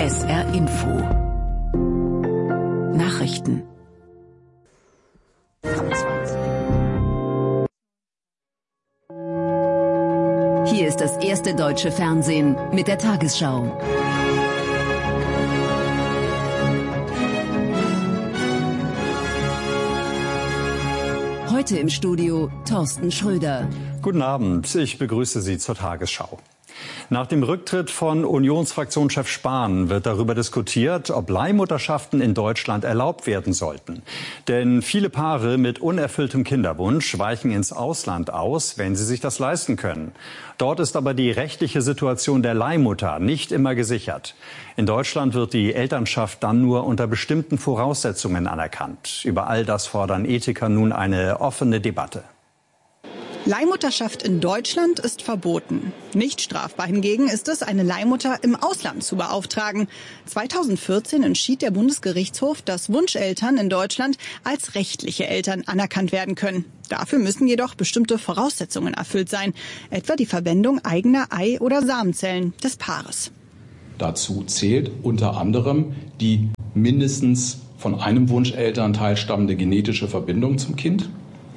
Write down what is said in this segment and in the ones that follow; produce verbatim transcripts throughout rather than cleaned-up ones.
S R Info. Nachrichten. Hier ist das erste deutsche Fernsehen mit der Tagesschau. Heute im Studio Thorsten Schröder. Guten Abend, ich begrüße Sie zur Tagesschau. Nach dem Rücktritt von Unionsfraktionschef Spahn wird darüber diskutiert, ob Leihmutterschaften in Deutschland erlaubt werden sollten. Denn viele Paare mit unerfülltem Kinderwunsch weichen ins Ausland aus, wenn sie sich das leisten können. Dort ist aber die rechtliche Situation der Leihmutter nicht immer gesichert. In Deutschland wird die Elternschaft dann nur unter bestimmten Voraussetzungen anerkannt. Über all das fordern Ethiker nun eine offene Debatte. Leihmutterschaft in Deutschland ist verboten. Nicht strafbar hingegen ist es, eine Leihmutter im Ausland zu beauftragen. zweitausendvierzehn entschied der Bundesgerichtshof, dass Wunscheltern in Deutschland als rechtliche Eltern anerkannt werden können. Dafür müssen jedoch bestimmte Voraussetzungen erfüllt sein, etwa die Verwendung eigener Ei- oder Samenzellen des Paares. Dazu zählt unter anderem die mindestens von einem Wunschelternteil stammende genetische Verbindung zum Kind.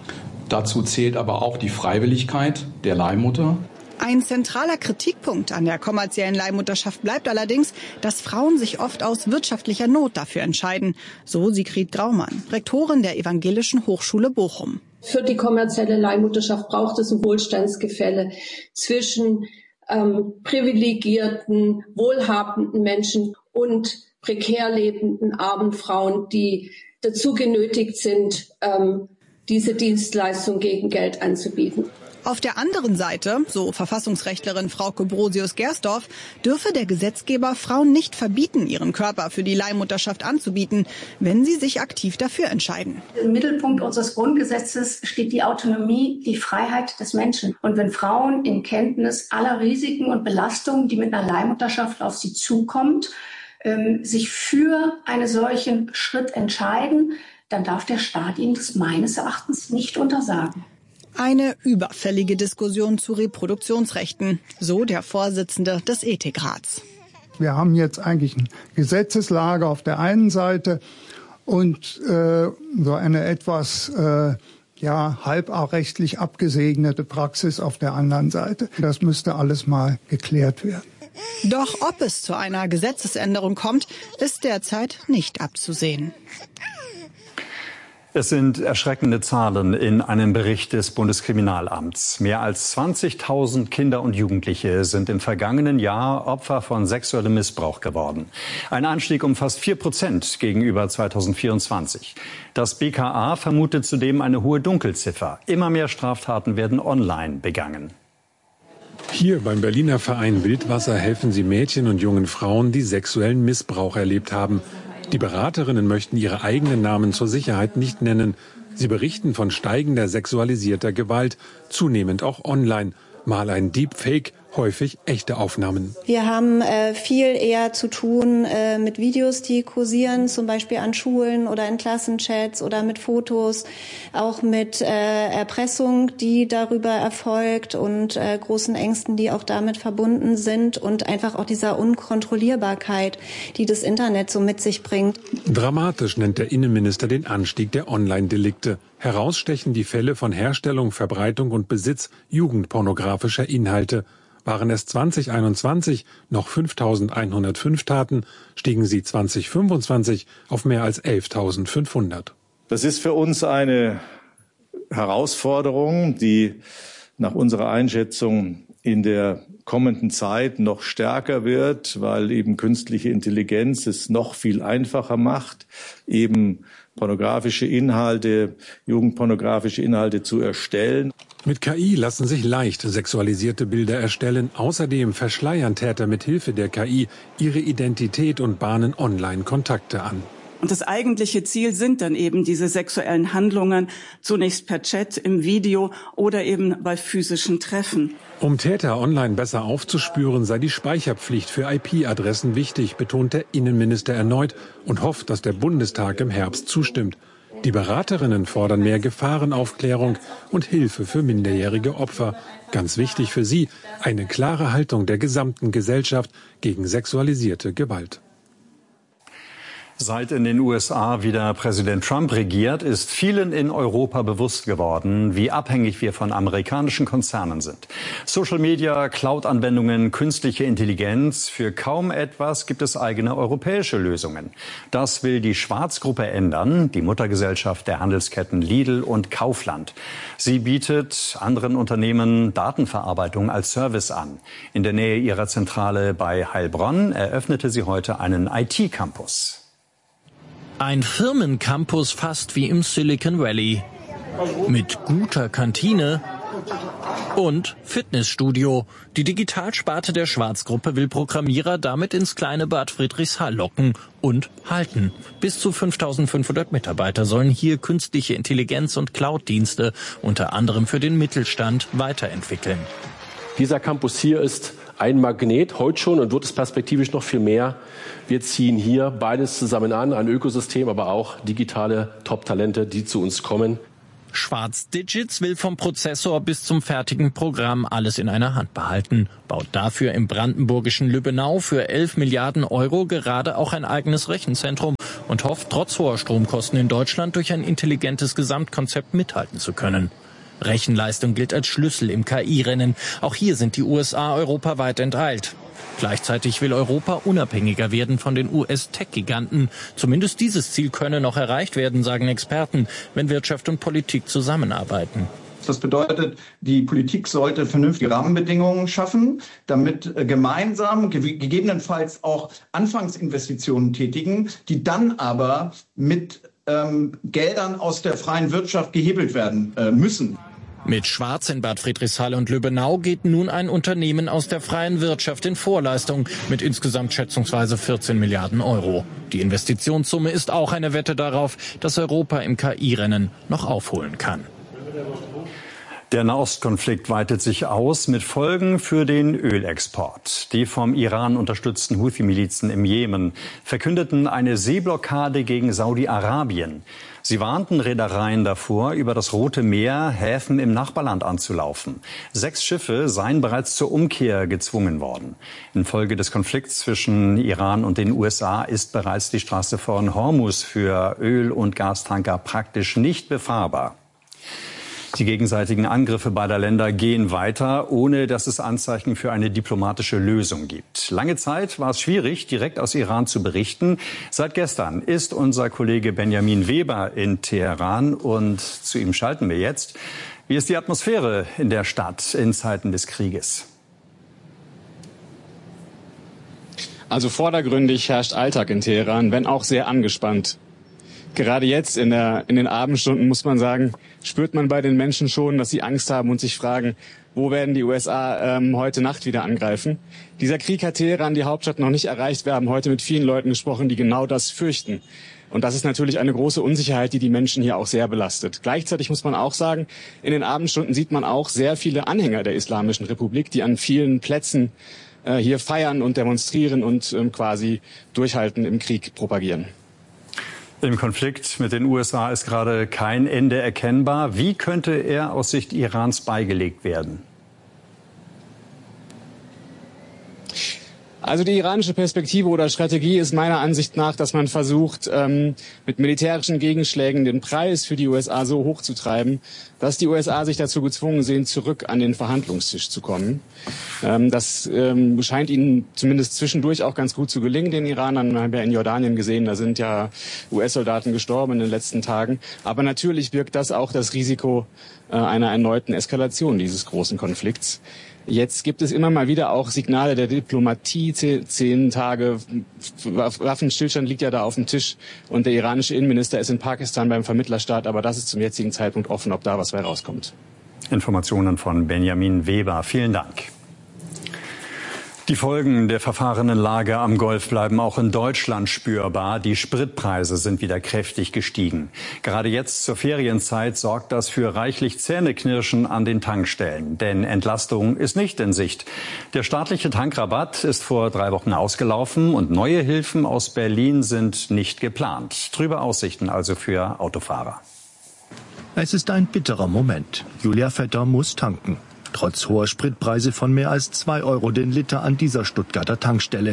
Dazu zählt aber auch die Freiwilligkeit der Leihmutter. Ein zentraler Kritikpunkt an der kommerziellen Leihmutterschaft bleibt allerdings, dass Frauen sich oft aus wirtschaftlicher Not dafür entscheiden. So Sigrid Graumann, Rektorin der Evangelischen Hochschule Bochum. Für die kommerzielle Leihmutterschaft braucht es ein Wohlstandsgefälle zwischen ähm, privilegierten, wohlhabenden Menschen und prekär lebenden armen Frauen, die dazu genötigt sind, ähm, diese Dienstleistung gegen Geld anzubieten. Auf der anderen Seite, so Verfassungsrechtlerin Frauke Brosius-Gersdorf, dürfe der Gesetzgeber Frauen nicht verbieten, ihren Körper für die Leihmutterschaft anzubieten, wenn sie sich aktiv dafür entscheiden. Im Mittelpunkt unseres Grundgesetzes steht die Autonomie, die Freiheit des Menschen. Und wenn Frauen in Kenntnis aller Risiken und Belastungen, die mit einer Leihmutterschaft auf sie zukommt, ähm, sich für einen solchen Schritt entscheiden, dann darf der Staat ihnen das meines Erachtens nicht untersagen. Eine überfällige Diskussion zu Reproduktionsrechten, so der Vorsitzende des Ethikrats. Wir haben jetzt eigentlich eine Gesetzeslage auf der einen Seite und äh, so eine etwas äh, ja halbrechtlich abgesegnete Praxis auf der anderen Seite. Das müsste alles mal geklärt werden. Doch ob es zu einer Gesetzesänderung kommt, ist derzeit nicht abzusehen. Es sind erschreckende Zahlen in einem Bericht des Bundeskriminalamts. Mehr als zwanzigtausend Kinder und Jugendliche sind im vergangenen Jahr Opfer von sexuellem Missbrauch geworden. Ein Anstieg um fast vier Prozent gegenüber zweitausendvierundzwanzig. Das B K A vermutet zudem eine hohe Dunkelziffer. Immer mehr Straftaten werden online begangen. Hier beim Berliner Verein Wildwasser helfen sie Mädchen und jungen Frauen, die sexuellen Missbrauch erlebt haben. Die Beraterinnen möchten ihre eigenen Namen zur Sicherheit nicht nennen. Sie berichten von steigender sexualisierter Gewalt, zunehmend auch online. Mal ein Deepfake, häufig echte Aufnahmen. Wir haben äh, viel eher zu tun äh, mit Videos, die kursieren, zum Beispiel an Schulen oder in Klassenchats oder mit Fotos, auch mit äh, Erpressung, die darüber erfolgt und äh, großen Ängsten, die auch damit verbunden sind und einfach auch dieser Unkontrollierbarkeit, die das Internet so mit sich bringt. Dramatisch nennt der Innenminister den Anstieg der Online-Delikte. Herausstechen die Fälle von Herstellung, Verbreitung und Besitz jugendpornografischer Inhalte. Waren es zwanzig einundzwanzig noch fünftausendeinhundertfünf Taten, stiegen sie zwanzig fünfundzwanzig auf mehr als elftausendfünfhundert. Das ist für uns eine Herausforderung, die nach unserer Einschätzung in der kommenden Zeit noch stärker wird, weil eben künstliche Intelligenz es noch viel einfacher macht, eben pornografische Inhalte, jugendpornografische Inhalte zu erstellen. Mit K I lassen sich leicht sexualisierte Bilder erstellen. Außerdem verschleiern Täter mit Hilfe der K I ihre Identität und bahnen online Kontakte an. Und das eigentliche Ziel sind dann eben diese sexuellen Handlungen, zunächst per Chat, im Video oder eben bei physischen Treffen. Um Täter online besser aufzuspüren, sei die Speicherpflicht für I P-Adressen wichtig, betont der Innenminister erneut und hofft, dass der Bundestag im Herbst zustimmt. Die Beraterinnen fordern mehr Gefahrenaufklärung und Hilfe für minderjährige Opfer. Ganz wichtig für sie, eine klare Haltung der gesamten Gesellschaft gegen sexualisierte Gewalt. Seit in den U S A wieder Präsident Trump regiert, ist vielen in Europa bewusst geworden, wie abhängig wir von amerikanischen Konzernen sind. Social Media, Cloud-Anwendungen, künstliche Intelligenz, für kaum etwas gibt es eigene europäische Lösungen. Das will die Schwarz-Gruppe ändern, die Muttergesellschaft der Handelsketten Lidl und Kaufland. Sie bietet anderen Unternehmen Datenverarbeitung als Service an. In der Nähe ihrer Zentrale bei Heilbronn eröffnete sie heute einen I T-Campus. Ein Firmencampus fast wie im Silicon Valley. Mit guter Kantine und Fitnessstudio. Die Digitalsparte der Schwarz-Gruppe will Programmierer damit ins kleine Bad Friedrichshall locken und halten. Bis zu fünftausendfünfhundert Mitarbeiter sollen hier künstliche Intelligenz und Cloud-Dienste unter anderem für den Mittelstand weiterentwickeln. Dieser Campus hier ist ein Magnet, heute schon, und wird es perspektivisch noch viel mehr. Wir ziehen hier beides zusammen an, ein Ökosystem, aber auch digitale Top-Talente, die zu uns kommen. Schwarz Digits will vom Prozessor bis zum fertigen Programm alles in einer Hand behalten, baut dafür im brandenburgischen Lübbenau für elf Milliarden Euro gerade auch ein eigenes Rechenzentrum und hofft, trotz hoher Stromkosten in Deutschland durch ein intelligentes Gesamtkonzept mithalten zu können. Rechenleistung gilt als Schlüssel im K I-Rennen. Auch hier sind die U S A europaweit enteilt. Gleichzeitig will Europa unabhängiger werden von den U S-Tech-Giganten. Zumindest dieses Ziel könne noch erreicht werden, sagen Experten, wenn Wirtschaft und Politik zusammenarbeiten. Das bedeutet, die Politik sollte vernünftige Rahmenbedingungen schaffen, damit gemeinsam gegebenenfalls auch Anfangsinvestitionen tätigen, die dann aber mit ähm, Geldern aus der freien Wirtschaft gehebelt werden äh, müssen. Mit Schwarz in Bad Friedrichshall und Lübbenau geht nun ein Unternehmen aus der freien Wirtschaft in Vorleistung mit insgesamt schätzungsweise vierzehn Milliarden Euro. Die Investitionssumme ist auch eine Wette darauf, dass Europa im K I-Rennen noch aufholen kann. Der Nahostkonflikt weitet sich aus mit Folgen für den Ölexport. Die vom Iran unterstützten Houthi-Milizen im Jemen verkündeten eine Seeblockade gegen Saudi-Arabien. Sie warnten Reedereien davor, über das Rote Meer Häfen im Nachbarland anzulaufen. Sechs Schiffe seien bereits zur Umkehr gezwungen worden. Infolge des Konflikts zwischen Iran und den U S A ist bereits die Straße von Hormuz für Öl- und Gastanker praktisch nicht befahrbar. Die gegenseitigen Angriffe beider Länder gehen weiter, ohne dass es Anzeichen für eine diplomatische Lösung gibt. Lange Zeit war es schwierig, direkt aus Iran zu berichten. Seit gestern ist unser Kollege Benjamin Weber in Teheran und zu ihm schalten wir jetzt. Wie ist die Atmosphäre in der Stadt in Zeiten des Krieges? Also vordergründig herrscht Alltag in Teheran, wenn auch sehr angespannt. Gerade jetzt in, der, in den Abendstunden, muss man sagen, spürt man bei den Menschen schon, dass sie Angst haben und sich fragen, wo werden die U S A ähm, heute Nacht wieder angreifen. Dieser Krieg hat Teheran, die Hauptstadt, noch nicht erreicht. Wir haben heute mit vielen Leuten gesprochen, die genau das fürchten. Und das ist natürlich eine große Unsicherheit, die die Menschen hier auch sehr belastet. Gleichzeitig muss man auch sagen, in den Abendstunden sieht man auch sehr viele Anhänger der Islamischen Republik, die an vielen Plätzen äh, hier feiern und demonstrieren und ähm, quasi Durchhalten im Krieg propagieren. Im Konflikt mit den U S A ist gerade kein Ende erkennbar. Wie könnte er aus Sicht Irans beigelegt werden? Also die iranische Perspektive oder Strategie ist meiner Ansicht nach, dass man versucht, ähm, mit militärischen Gegenschlägen den Preis für die U S A so hoch zu treiben, dass die U S A sich dazu gezwungen sehen, zurück an den Verhandlungstisch zu kommen. Ähm, das ähm, scheint ihnen zumindest zwischendurch auch ganz gut zu gelingen, den Iranern. Wir haben ja in Jordanien gesehen, da sind ja U S-Soldaten gestorben in den letzten Tagen. Aber natürlich birgt das auch das Risiko äh, einer erneuten Eskalation dieses großen Konflikts. Jetzt gibt es immer mal wieder auch Signale der Diplomatie. Zehn Tage Waffenstillstand liegt ja da auf dem Tisch. Und der iranische Innenminister ist in Pakistan beim Vermittlerstaat. Aber das ist zum jetzigen Zeitpunkt offen, ob da was bei rauskommt. Informationen von Benjamin Weber. Vielen Dank. Die Folgen der verfahrenen Lage am Golf bleiben auch in Deutschland spürbar. Die Spritpreise sind wieder kräftig gestiegen. Gerade jetzt zur Ferienzeit sorgt das für reichlich Zähneknirschen an den Tankstellen. Denn Entlastung ist nicht in Sicht. Der staatliche Tankrabatt ist vor drei Wochen ausgelaufen und neue Hilfen aus Berlin sind nicht geplant. Trübe Aussichten also für Autofahrer. Es ist ein bitterer Moment. Julia Vetter muss tanken. Trotz hoher Spritpreise von mehr als zwei Euro den Liter an dieser Stuttgarter Tankstelle.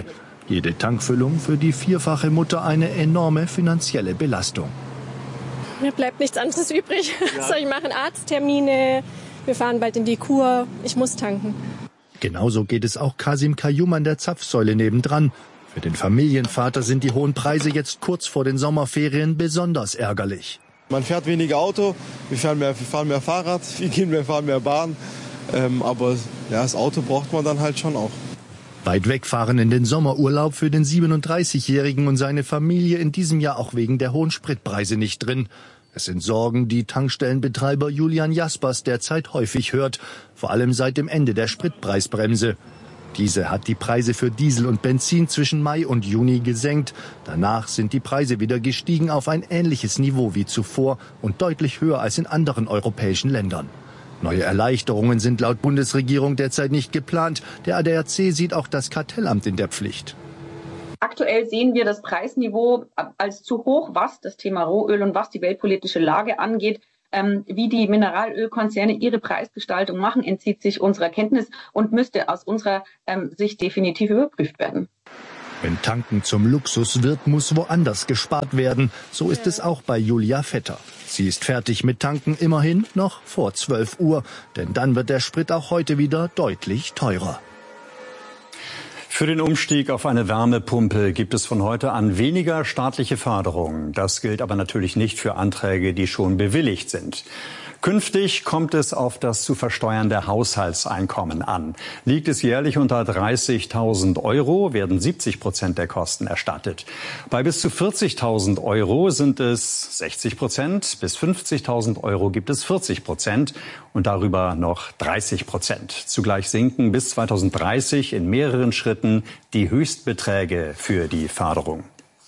Jede Tankfüllung für die vierfache Mutter eine enorme finanzielle Belastung. Mir bleibt nichts anderes übrig. Was soll ich machen? Arzttermine, wir fahren bald in die Kur, ich muss tanken. Genauso geht es auch Kasim Kayyum an der Zapfsäule nebendran. Für den Familienvater sind die hohen Preise jetzt kurz vor den Sommerferien besonders ärgerlich. Man fährt weniger Auto, wir fahren mehr, wir fahren mehr Fahrrad, wir gehen mehr, fahren mehr Bahn. Ähm, aber ja, das Auto braucht man dann halt schon auch. Weit wegfahren in den Sommerurlaub für den siebenunddreißigjährigen und seine Familie in diesem Jahr auch wegen der hohen Spritpreise nicht drin. Es sind Sorgen, die Tankstellenbetreiber Julian Jaspers derzeit häufig hört, vor allem seit dem Ende der Spritpreisbremse. Diese hat die Preise für Diesel und Benzin zwischen Mai und Juni gesenkt. Danach sind die Preise wieder gestiegen auf ein ähnliches Niveau wie zuvor und deutlich höher als in anderen europäischen Ländern. Neue Erleichterungen sind laut Bundesregierung derzeit nicht geplant. Der A D A C sieht auch das Kartellamt in der Pflicht. Aktuell sehen wir das Preisniveau als zu hoch, was das Thema Rohöl und was die weltpolitische Lage angeht. Ähm, wie die Mineralölkonzerne ihre Preisgestaltung machen, entzieht sich unserer Kenntnis und müsste aus unserer ähm, Sicht definitiv überprüft werden. Wenn Tanken zum Luxus wird, muss woanders gespart werden. So ist es auch bei Julia Vetter. Sie ist fertig mit Tanken, immerhin noch vor zwölf Uhr. Denn dann wird der Sprit auch heute wieder deutlich teurer. Für den Umstieg auf eine Wärmepumpe gibt es von heute an weniger staatliche Förderung. Das gilt aber natürlich nicht für Anträge, die schon bewilligt sind. Künftig kommt es auf das zu versteuernde Haushaltseinkommen an. Liegt es jährlich unter dreißigtausend Euro, werden siebzig Prozent der Kosten erstattet. Bei bis zu vierzigtausend Euro sind es sechzig Prozent, bis fünfzigtausend Euro gibt es vierzig Prozent und darüber noch dreißig Prozent. Zugleich sinken bis zweitausenddreißig in mehreren Schritten die Höchstbeträge für die Förderung.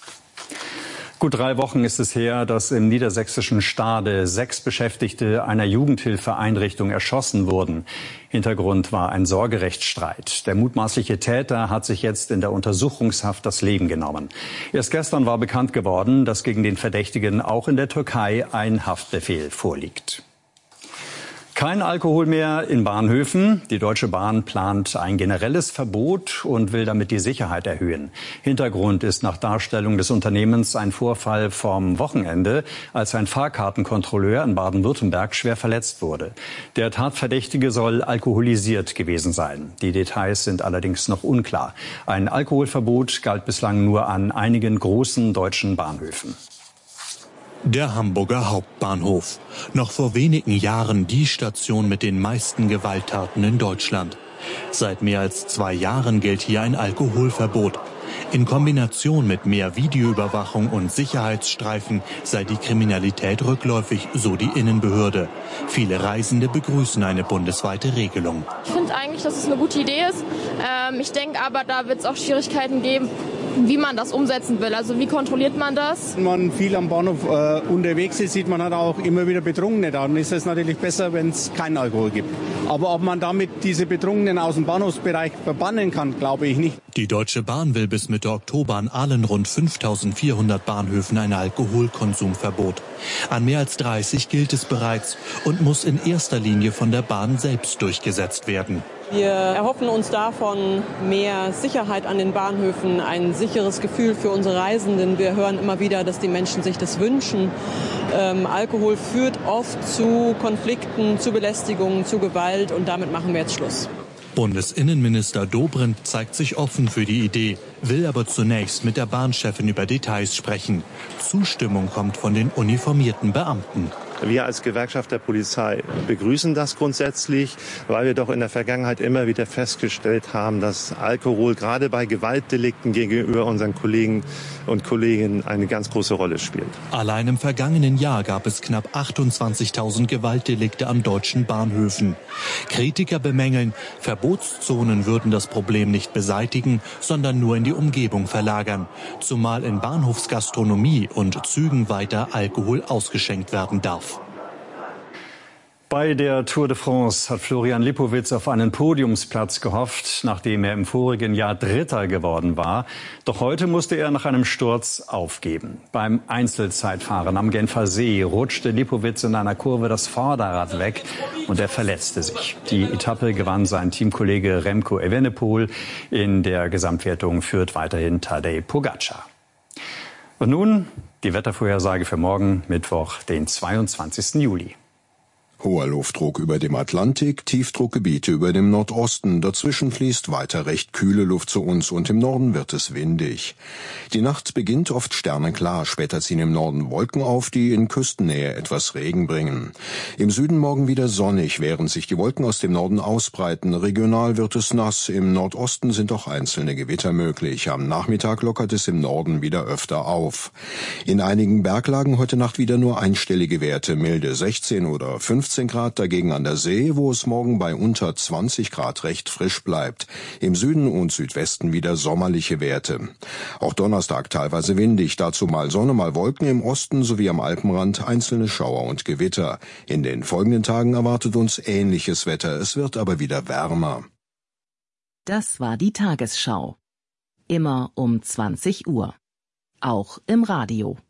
Gut drei Wochen ist es her, dass im niedersächsischen Stade sechs Beschäftigte einer Jugendhilfeeinrichtung erschossen wurden. Hintergrund war ein Sorgerechtsstreit. Der mutmaßliche Täter hat sich jetzt in der Untersuchungshaft das Leben genommen. Erst gestern war bekannt geworden, dass gegen den Verdächtigen auch in der Türkei ein Haftbefehl vorliegt. Kein Alkohol mehr in Bahnhöfen. Die Deutsche Bahn plant ein generelles Verbot und will damit die Sicherheit erhöhen. Hintergrund ist nach Darstellung des Unternehmens ein Vorfall vom Wochenende, als ein Fahrkartenkontrolleur in Baden-Württemberg schwer verletzt wurde. Der Tatverdächtige soll alkoholisiert gewesen sein. Die Details sind allerdings noch unklar. Ein Alkoholverbot galt bislang nur an einigen großen deutschen Bahnhöfen. Der Hamburger Hauptbahnhof. Noch vor wenigen Jahren die Station mit den meisten Gewalttaten in Deutschland. Seit mehr als zwei Jahren gilt hier ein Alkoholverbot. In Kombination mit mehr Videoüberwachung und Sicherheitsstreifen sei die Kriminalität rückläufig, so die Innenbehörde. Viele Reisende begrüßen eine bundesweite Regelung. Ich finde eigentlich, dass es eine gute Idee ist. Ähm, ich denke aber, da wird es auch Schwierigkeiten geben, wie man das umsetzen will. Also wie kontrolliert man das? Wenn man viel am Bahnhof äh, unterwegs ist, sieht man halt auch immer wieder Betrunkene. Dann ist es natürlich besser, wenn es keinen Alkohol gibt. Aber ob man damit diese Betrunkenen aus dem Bahnhofsbereich verbannen kann, glaube ich nicht. Die Deutsche Bahn will bis Mitte Oktober an allen rund fünftausendvierhundert Bahnhöfen ein Alkoholkonsumverbot. An mehr als dreißig gilt es bereits und muss in erster Linie von der Bahn selbst durchgesetzt werden. Wir erhoffen uns davon mehr Sicherheit an den Bahnhöfen, ein sicheres Gefühl für unsere Reisenden. Wir hören immer wieder, dass die Menschen sich das wünschen. Ähm, Alkohol führt oft zu Konflikten, zu Belästigungen, zu Gewalt und damit machen wir jetzt Schluss. Bundesinnenminister Dobrindt zeigt sich offen für die Idee, will aber zunächst mit der Bahnchefin über Details sprechen. Zustimmung kommt von den uniformierten Beamten. Wir als Gewerkschaft der Polizei begrüßen das grundsätzlich, weil wir doch in der Vergangenheit immer wieder festgestellt haben, dass Alkohol gerade bei Gewaltdelikten gegenüber unseren Kollegen und Kolleginnen eine ganz große Rolle spielt. Allein im vergangenen Jahr gab es knapp achtundzwanzigtausend Gewaltdelikte an deutschen Bahnhöfen. Kritiker bemängeln, Verbotszonen würden das Problem nicht beseitigen, sondern nur in die Umgebung verlagern, zumal in Bahnhofsgastronomie und Zügen weiter Alkohol ausgeschenkt werden darf. Bei der Tour de France hat Florian Lipowitz auf einen Podiumsplatz gehofft, nachdem er im vorigen Jahr Dritter geworden war. Doch heute musste er nach einem Sturz aufgeben. Beim Einzelzeitfahren am Genfer See rutschte Lipowitz in einer Kurve das Vorderrad weg und er verletzte sich. Die Etappe gewann sein Teamkollege Remco Evenepoel. In der Gesamtwertung führt weiterhin Tadej Pogačar. Und nun die Wettervorhersage für morgen, Mittwoch, den zweiundzwanzigsten Juli. Hoher Luftdruck über dem Atlantik, Tiefdruckgebiete über dem Nordosten. Dazwischen fließt weiter recht kühle Luft zu uns und im Norden wird es windig. Die Nacht beginnt oft sternenklar. Später ziehen im Norden Wolken auf, die in Küstennähe etwas Regen bringen. Im Süden morgen wieder sonnig, während sich die Wolken aus dem Norden ausbreiten. Regional wird es nass. Im Nordosten sind auch einzelne Gewitter möglich. Am Nachmittag lockert es im Norden wieder öfter auf. In einigen Berglagen heute Nacht wieder nur einstellige Werte, milde sechzehn oder fünfzehn Grad, dagegen an der See, wo es morgen bei unter zwanzig Grad recht frisch bleibt. Im Süden und Südwesten wieder sommerliche Werte. Auch Donnerstag teilweise windig, dazu mal Sonne, mal Wolken, im Osten sowie am Alpenrand einzelne Schauer und Gewitter. In den folgenden Tagen erwartet uns ähnliches Wetter, es wird aber wieder wärmer. Das war die Tagesschau. Immer um zwanzig Uhr. Auch im Radio.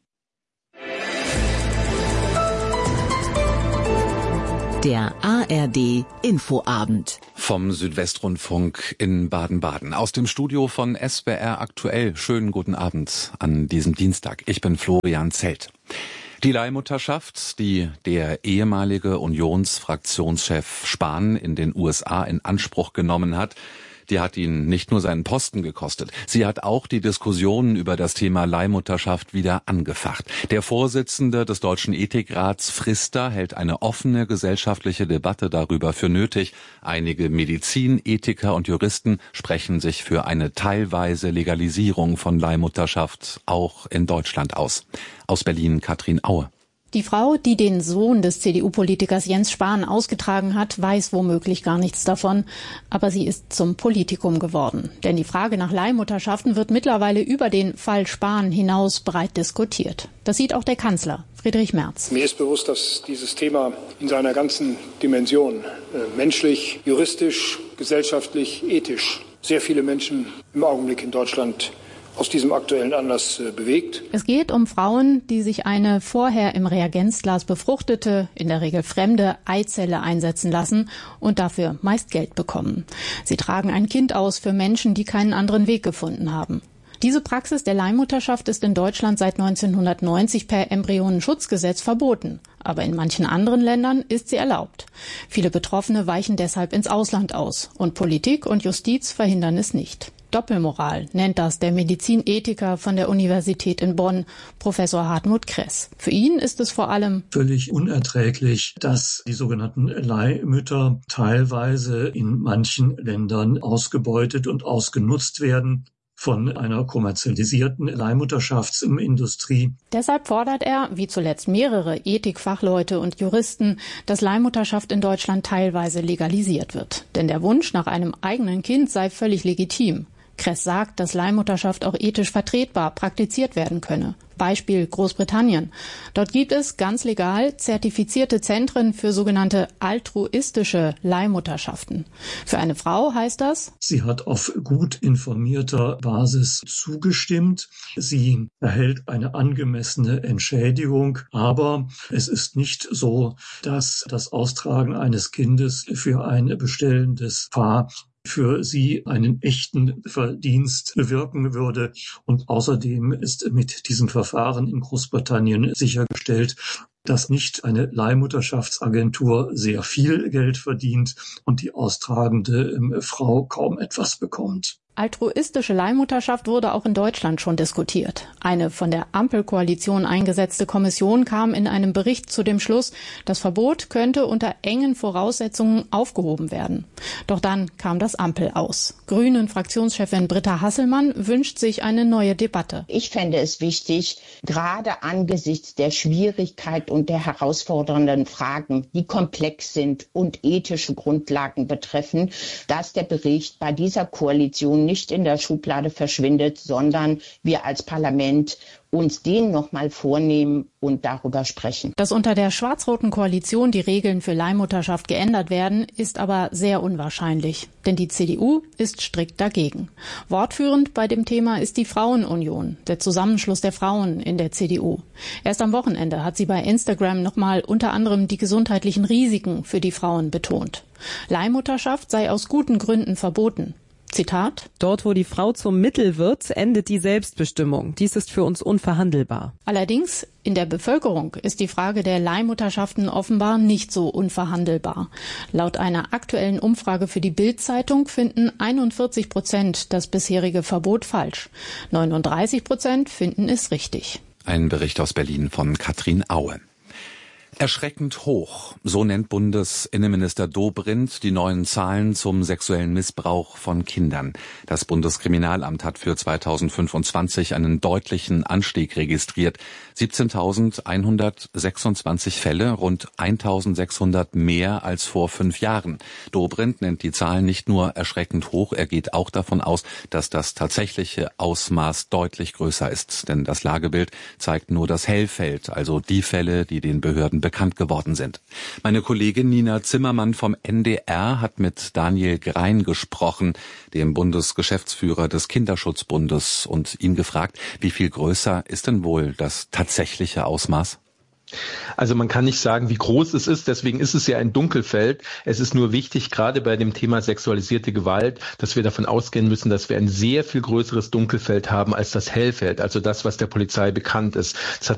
Der A R D Infoabend. Vom Südwestrundfunk in Baden-Baden. Aus dem Studio von S W R Aktuell. Schönen guten Abend an diesem Dienstag. Ich bin Florian Zelt. Die Leihmutterschaft, die der ehemalige Unionsfraktionschef Spahn in den U S A in Anspruch genommen hat, die hat ihn nicht nur seinen Posten gekostet. Sie hat auch die Diskussionen über das Thema Leihmutterschaft wieder angefacht. Der Vorsitzende des Deutschen Ethikrats, Frister, hält eine offene gesellschaftliche Debatte darüber für nötig. Einige Medizinethiker und Juristen sprechen sich für eine teilweise Legalisierung von Leihmutterschaft auch in Deutschland aus. Aus Berlin Katrin Aue. Die Frau, die den Sohn des C D U-Politikers Jens Spahn ausgetragen hat, weiß womöglich gar nichts davon. Aber sie ist zum Politikum geworden. Denn die Frage nach Leihmutterschaften wird mittlerweile über den Fall Spahn hinaus breit diskutiert. Das sieht auch der Kanzler, Friedrich Merz. Mir ist bewusst, dass dieses Thema in seiner ganzen Dimension, äh, menschlich, juristisch, gesellschaftlich, ethisch, sehr viele Menschen im Augenblick in Deutschland aus diesem aktuellen Anlass äh, bewegt. Es geht um Frauen, die sich eine vorher im Reagenzglas befruchtete, in der Regel fremde Eizelle einsetzen lassen und dafür meist Geld bekommen. Sie tragen ein Kind aus für Menschen, die keinen anderen Weg gefunden haben. Diese Praxis der Leihmutterschaft ist in Deutschland seit neunzehnhundertneunzig per Embryonenschutzgesetz verboten. Aber in manchen anderen Ländern ist sie erlaubt. Viele Betroffene weichen deshalb ins Ausland aus. Und Politik und Justiz verhindern es nicht. Doppelmoral nennt das der Medizinethiker von der Universität in Bonn, Professor Hartmut Kress. Für ihn ist es vor allem völlig unerträglich, dass die sogenannten Leihmütter teilweise in manchen Ländern ausgebeutet und ausgenutzt werden von einer kommerzialisierten Leihmutterschaftsindustrie. Deshalb fordert er, wie zuletzt mehrere Ethikfachleute und Juristen, dass Leihmutterschaft in Deutschland teilweise legalisiert wird. Denn der Wunsch nach einem eigenen Kind sei völlig legitim. Kress sagt, dass Leihmutterschaft auch ethisch vertretbar praktiziert werden könne. Beispiel Großbritannien. Dort gibt es ganz legal zertifizierte Zentren für sogenannte altruistische Leihmutterschaften. Für eine Frau heißt das: Sie hat auf gut informierter Basis zugestimmt. Sie erhält eine angemessene Entschädigung. Aber es ist nicht so, dass das Austragen eines Kindes für ein bestellendes Paar für sie einen echten Verdienst bewirken würde. Und außerdem ist mit diesem Verfahren in Großbritannien sichergestellt, dass nicht eine Leihmutterschaftsagentur sehr viel Geld verdient und die austragende Frau kaum etwas bekommt. Altruistische Leihmutterschaft wurde auch in Deutschland schon diskutiert. Eine von der Ampelkoalition eingesetzte Kommission kam in einem Bericht zu dem Schluss, das Verbot könnte unter engen Voraussetzungen aufgehoben werden. Doch dann kam das Ampel aus. Grünen-Fraktionschefin Britta Hasselmann wünscht sich eine neue Debatte. Ich fände es wichtig, gerade angesichts der Schwierigkeit und der herausfordernden Fragen, die komplex sind und ethische Grundlagen betreffen, dass der Bericht bei dieser Koalition nicht in der Schublade verschwindet, sondern wir als Parlament uns den nochmal vornehmen und darüber sprechen. Dass unter der schwarz-roten Koalition die Regeln für Leihmutterschaft geändert werden, ist aber sehr unwahrscheinlich. Denn die C D U ist strikt dagegen. Wortführend bei dem Thema ist die Frauenunion, der Zusammenschluss der Frauen in der C D U. Erst am Wochenende hat sie bei Instagram nochmal unter anderem die gesundheitlichen Risiken für die Frauen betont. Leihmutterschaft sei aus guten Gründen verboten. Zitat: Dort, wo die Frau zum Mittel wird, endet die Selbstbestimmung. Dies ist für uns unverhandelbar. Allerdings, in der Bevölkerung ist die Frage der Leihmutterschaften offenbar nicht so unverhandelbar. Laut einer aktuellen Umfrage für die Bild-Zeitung finden einundvierzig Prozent das bisherige Verbot falsch. neununddreißig Prozent finden es richtig. Ein Bericht aus Berlin von Katrin Aue. Erschreckend hoch, so nennt Bundesinnenminister Dobrindt die neuen Zahlen zum sexuellen Missbrauch von Kindern. Das Bundeskriminalamt hat für zweitausendfünfundzwanzig einen deutlichen Anstieg registriert. siebzehntausendeinhundertsechsundzwanzig Fälle, rund eintausendsechshundert mehr als vor fünf Jahren. Dobrindt nennt die Zahlen nicht nur erschreckend hoch, er geht auch davon aus, dass das tatsächliche Ausmaß deutlich größer ist. Denn das Lagebild zeigt nur das Hellfeld, also die Fälle, die den Behörden bekannt geworden sind. Meine Kollegin Nina Zimmermann vom N D R hat mit Daniel Grein gesprochen, dem Bundesgeschäftsführer des Kinderschutzbundes, und ihn gefragt, wie viel größer ist denn wohl das tatsächliche Ausmaß? Also man kann nicht sagen, wie groß es ist, deswegen ist es ja ein Dunkelfeld. Es ist nur wichtig, gerade bei dem Thema sexualisierte Gewalt, dass wir davon ausgehen müssen, dass wir ein sehr viel größeres Dunkelfeld haben als das Hellfeld, also das, was der Polizei bekannt ist. Das hat